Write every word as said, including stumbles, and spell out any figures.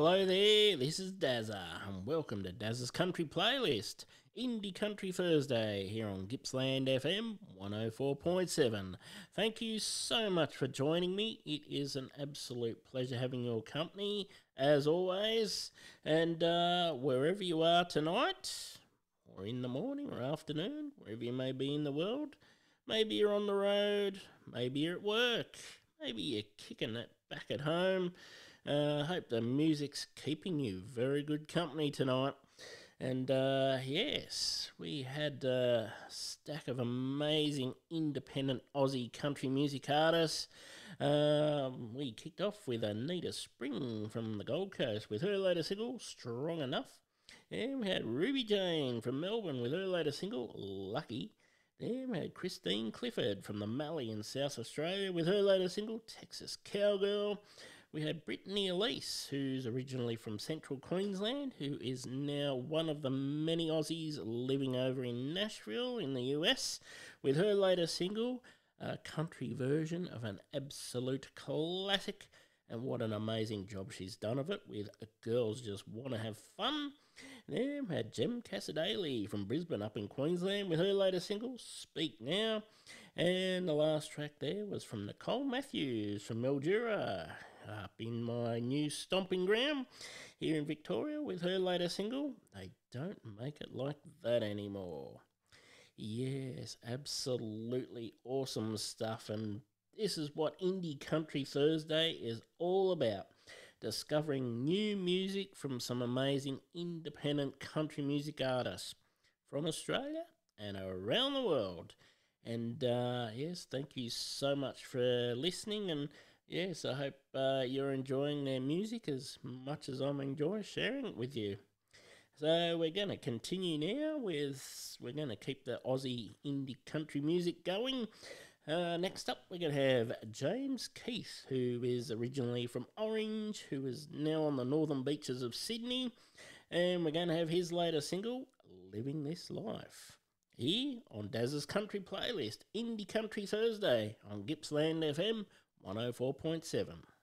Hello there, this is Dazza, and welcome to Dazza's Country Playlist, Indie Country Thursday, here on Gippsland F M one oh four point seven. Thank you so much for joining me. It is an absolute pleasure having your company, as always, and uh, wherever you are tonight, or in the morning or afternoon, wherever you may be in the world, maybe you're on the road, maybe you're at work, maybe you're kicking it back at home. I uh, hope the music's keeping you very good company tonight. And uh, yes, we had a stack of amazing independent Aussie country music artists. Um, we kicked off with Anita Spring from the Gold Coast with her latest single, Strong Enough. And we had Ruby Jane from Melbourne with her latest single, Lucky. Then we had Christine Clifford from the Mallee in South Australia with her latest single, Texas Cowgirl. We had Brittany Elise, who's originally from Central Queensland, who is now one of the many Aussies living over in Nashville in the U S, with her latest single, a country version of an absolute classic. And what an amazing job she's done of it with Girls Just Want to Have Fun. Then we had Jem Cassadaly from Brisbane up in Queensland with her latest single, Speak Now. And the last track there was from Nicole Matthews from Mildura, up in my new stomping ground here in Victoria with her latest single, They Don't Make It Like That Anymore. Yes, absolutely awesome stuff, and this is what Indie Country Thursday is all about. Discovering new music from some amazing independent country music artists from Australia and around the world. And uh, yes, thank you so much for listening. And yes, I hope uh, you're enjoying their music as much as I'm enjoying sharing it with you. So we're going to continue now with, we're going to keep the Aussie indie country music going. Uh, next up, we're going to have James Keith, who is originally from Orange, who is now on the northern beaches of Sydney. And we're going to have his latest single, Living This Life, here on Daz's Country Playlist, Indie Country Thursday on Gippsland F M one oh four point seven.